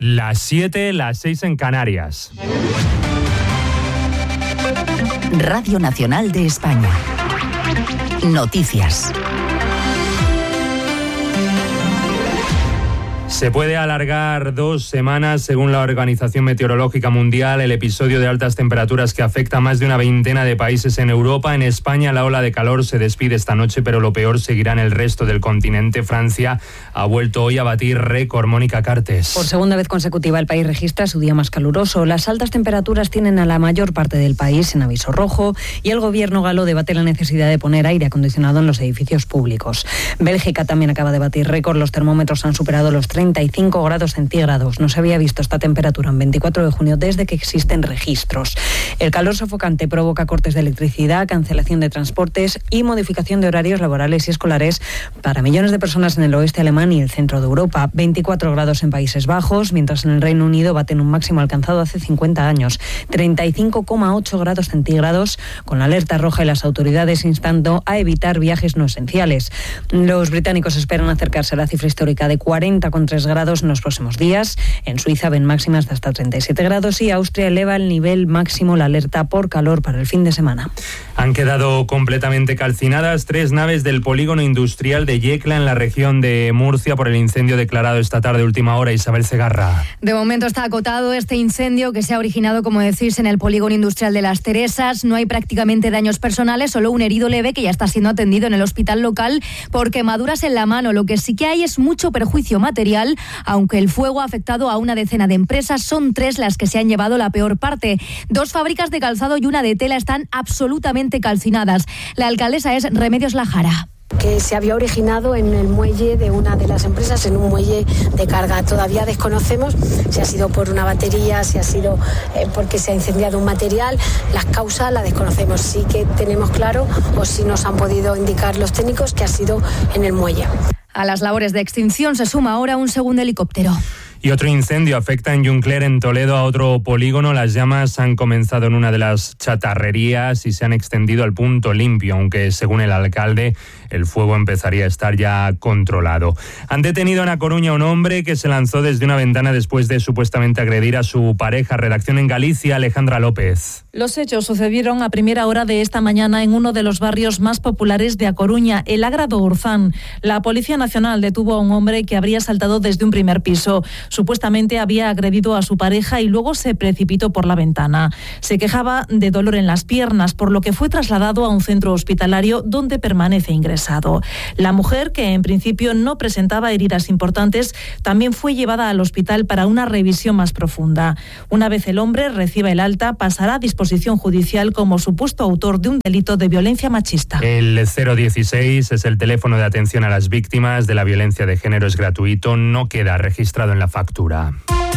Las 7, las 6 en Canarias. Radio Nacional de España. Noticias. Se puede alargar 2 semanas, según la Organización Meteorológica Mundial, el episodio de altas temperaturas que afecta a más de una veintena de países en Europa. En España, la ola de calor se despide esta noche, pero lo peor seguirá en el resto del continente. Francia ha vuelto hoy a batir récord. Mónica Cartes. Por segunda vez consecutiva, el país registra su día más caluroso. Las altas temperaturas tienen a la mayor parte del país en aviso rojo y el gobierno galo debate la necesidad de poner aire acondicionado en los edificios públicos. Bélgica también acaba de batir récord. Los termómetros han superado los 35 grados centígrados. No se había visto esta temperatura en 24 de junio desde que existen registros. El calor sofocante provoca cortes de electricidad, cancelación de transportes y modificación de horarios laborales y escolares para millones de personas en el oeste alemán y el centro de Europa. 24 grados en Países Bajos, mientras en el Reino Unido baten un máximo alcanzado hace 50 años. 35,8 grados centígrados, con la alerta roja y las autoridades instando a evitar viajes no esenciales. Los británicos esperan acercarse a la cifra histórica de 40,3 grados en los próximos días. En Suiza ven máximas de hasta 37 grados y Austria eleva el nivel máximo la alerta por calor para el fin de semana. Han quedado completamente calcinadas 3 naves del polígono industrial de Yecla en la región de Murcia por el incendio declarado esta tarde última hora. Isabel Segarra. De momento está acotado este incendio que se ha originado, como decís, en el polígono industrial de Las Teresas. No hay prácticamente daños personales, solo un herido leve que ya está siendo atendido en el hospital local por quemaduras en la mano. Lo que sí que hay es mucho perjuicio material. Aunque el fuego ha afectado a una decena de empresas, son 3 las que se han llevado la peor parte. 2 fábricas de calzado y una de tela están absolutamente calcinadas. La alcaldesa es Remedios Lajara. Que se había originado en el muelle de una de las empresas, en un muelle de carga. Todavía desconocemos si ha sido por una batería, si ha sido porque se ha incendiado un material. Las causas las desconocemos. Sí que tenemos claro, o sí nos han podido indicar los técnicos, que ha sido en el muelle. A las labores de extinción se suma ahora un segundo helicóptero. Y otro incendio afecta en Juncler, en Toledo, a otro polígono. Las llamas han comenzado en una de las chatarrerías y se han extendido al punto limpio, aunque según el alcalde el fuego empezaría a estar ya controlado. Han detenido en A Coruña a un hombre que se lanzó desde una ventana después de supuestamente agredir a su pareja. Redacción en Galicia, Alejandra López. Los hechos sucedieron a primera hora de esta mañana en uno de los barrios más populares de A Coruña, el Agra do Orzán. La Policía Nacional detuvo a un hombre que habría saltado desde un primer piso. Supuestamente había agredido a su pareja y luego se precipitó por la ventana. Se quejaba de dolor en las piernas, por lo que fue trasladado a un centro hospitalario donde permanece ingresado. La mujer, que en principio no presentaba heridas importantes, también fue llevada al hospital para una revisión más profunda. Una vez el hombre reciba el alta, pasará a disposición judicial como supuesto autor de un delito de violencia machista. El 016 es el teléfono de atención a las víctimas de la violencia de género. Es gratuito, no queda registrado en la factura.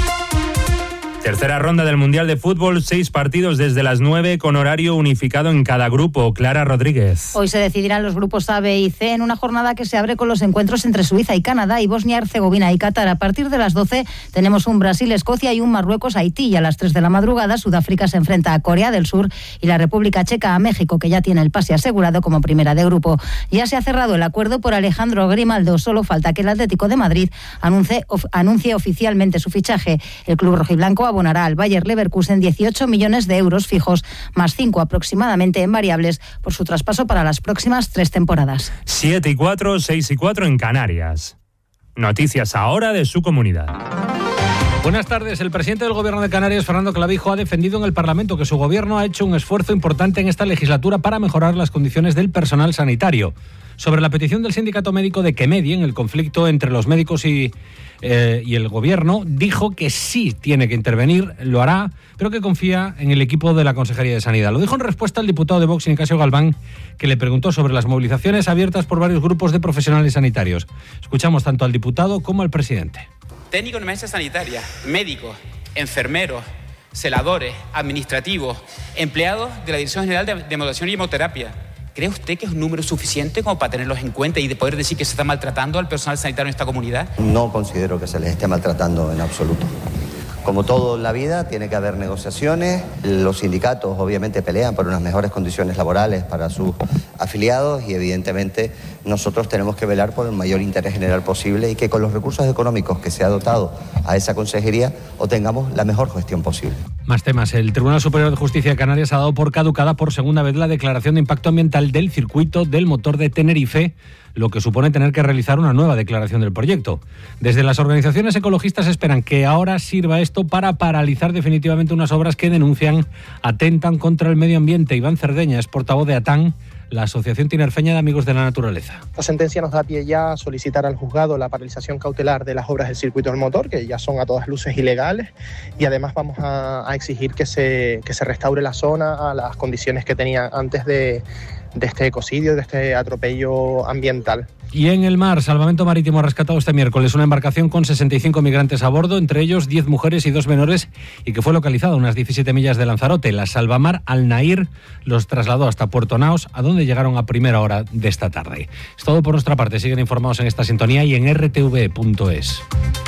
Tercera ronda del Mundial de Fútbol, 6 partidos desde las 9 con horario unificado en cada grupo. Clara Rodríguez. Hoy se decidirán los grupos A, B y C en una jornada que se abre con los encuentros entre Suiza y Canadá y Bosnia-Herzegovina y Qatar. A partir de las 12 tenemos un Brasil-Escocia y un Marruecos-Haití, y a las 3 de la madrugada Sudáfrica se enfrenta a Corea del Sur y la República Checa a México, que ya tiene el pase asegurado como primera de grupo. Ya se ha cerrado el acuerdo por Alejandro Grimaldo, solo falta que el Atlético de Madrid anuncie oficialmente su fichaje. El club rojiblanco abonará al Bayer Leverkusen 18 millones de euros fijos, más 5 aproximadamente en variables, por su traspaso para las próximas 3 temporadas. 7:04, 6:04 en Canarias. Noticias ahora de su comunidad. Buenas tardes. El presidente del Gobierno de Canarias, Fernando Clavijo, ha defendido en el Parlamento que su gobierno ha hecho un esfuerzo importante en esta legislatura para mejorar las condiciones del personal sanitario. Sobre la petición del sindicato médico de que medien el conflicto entre los médicos y el gobierno, dijo que sí tiene que intervenir, lo hará, pero que confía en el equipo de la Consejería de Sanidad. Lo dijo en respuesta al diputado de Vox, Nicasio Galván, que le preguntó sobre las movilizaciones abiertas por varios grupos de profesionales sanitarios. Escuchamos tanto al diputado como al presidente. Técnicos en emergencia sanitaria, médicos, enfermeros, celadores, administrativos, empleados de la Dirección General de Hemodonación y Hemoterapia. ¿Cree usted que es un número suficiente como para tenerlos en cuenta y de poder decir que se está maltratando al personal sanitario en esta comunidad? No considero que se les esté maltratando en absoluto. Como todo en la vida, tiene que haber negociaciones. Los sindicatos obviamente pelean por unas mejores condiciones laborales para sus afiliados y evidentemente nosotros tenemos que velar por el mayor interés general posible y que con los recursos económicos que se ha dotado a esa consejería obtengamos la mejor gestión posible. Más temas. El Tribunal Superior de Justicia de Canarias ha dado por caducada por segunda vez la declaración de impacto ambiental del circuito del motor de Tenerife, lo que supone tener que realizar una nueva declaración del proyecto. Desde las organizaciones ecologistas esperan que ahora sirva esto para paralizar definitivamente unas obras que denuncian atentan contra el medio ambiente. Iván Cerdeña es portavoz de ATAN, la Asociación Tinerfeña de Amigos de la Naturaleza. La sentencia nos da pie ya a solicitar al juzgado la paralización cautelar de las obras del circuito del motor, que ya son a todas luces ilegales, y además vamos a exigir que se restaure la zona a las condiciones que tenía antes de este ecocidio, de este atropello ambiental. Y en el mar, Salvamento Marítimo ha rescatado este miércoles una embarcación con 65 migrantes a bordo, entre ellos 10 mujeres y 2 menores, y que fue localizada a unas 17 millas de Lanzarote. La Salvamar Al Nair los trasladó hasta Puerto Naos, a donde llegaron a primera hora de esta tarde. Es todo por nuestra parte. Siguen informados en esta sintonía y en rtv.es.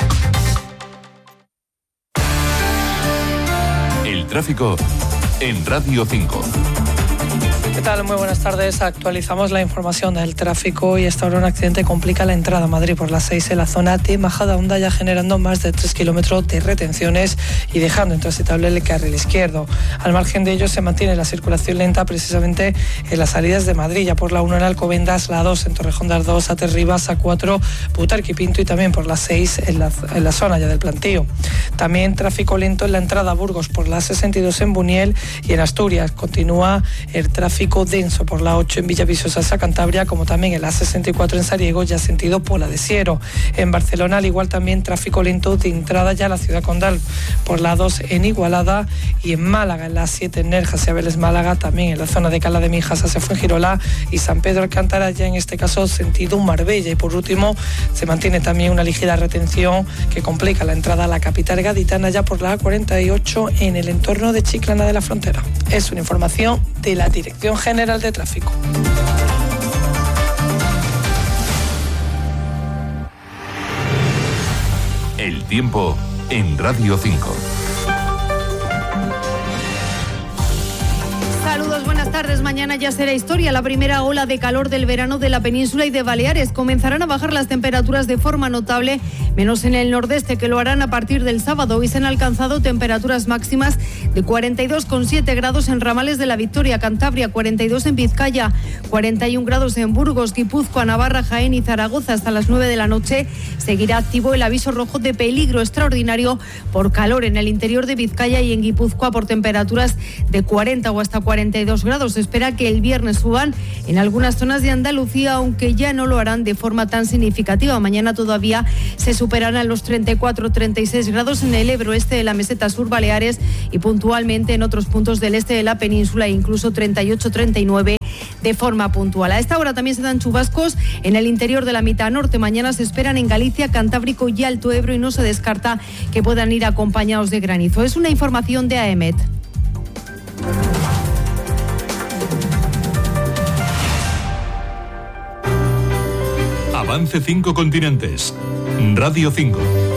El tráfico en Radio 5. ¿Qué tal? Muy buenas tardes. Actualizamos la información del tráfico y esta hora un accidente complica la entrada a Madrid por la 6 en la zona de Majadahonda, ya generando más de 3 kilómetros de retenciones y dejando intransitable el carril izquierdo. Al margen de ello se mantiene la circulación lenta precisamente en las salidas de Madrid, ya por la 1 en Alcobendas, la 2 en Torrejón de Ardoz, Aterribas, A4, Butarque y Pinto, y también por la 6 en la zona ya del Plantío. También tráfico lento en la entrada a Burgos por la 62 en Buniel, y en Asturias continúa el tráfico denso por la 8 en Villaviciosa hacia Cantabria, como también en la 64 en Sariego, ya sentido Pola de Siero. En Barcelona, al igual, también tráfico lento de entrada ya a la ciudad condal por la 2 en Igualada, y en Málaga en la 7 en Nerja hacia Vélez Málaga, también en la zona de Cala de Mijas hacia Fuengirola y San Pedro Alcántara, ya en este caso sentido Marbella. Y por último se mantiene también una ligera retención que complica la entrada a la capital gaditana ya por la A48 en el entorno de Chiclana de la Frontera. Es una información de la Dirección General de Tráfico. El tiempo en Radio 5. Saludos, buenas tardes. Mañana ya será historia la primera ola de calor del verano de la península y de Baleares. Comenzarán a bajar las temperaturas de forma notable, menos en el nordeste, que lo harán a partir del sábado. Hoy se han alcanzado temperaturas máximas de 42,7 grados en Ramales de la Victoria, Cantabria, 42 en Vizcaya, 41 grados en Burgos, Guipúzcoa, Navarra, Jaén y Zaragoza. Hasta las 9 de la noche seguirá activo el aviso rojo de peligro extraordinario por calor en el interior de Vizcaya y en Guipúzcoa por temperaturas de 40 o hasta 42 grados. Se espera que el viernes suban en algunas zonas de Andalucía, aunque ya no lo harán de forma tan significativa. Mañana todavía se superarán los 34-36 grados en el Ebro, este de la meseta sur, Baleares, y puntualmente en otros puntos del este de la península, e incluso 38-39 de forma puntual. A esta hora también se dan chubascos en el interior de la mitad norte. Mañana se esperan en Galicia, Cantábrico y Alto Ebro, y no se descarta que puedan ir acompañados de granizo. Es una información de AEMET. Avance 5 continentes. Radio 5.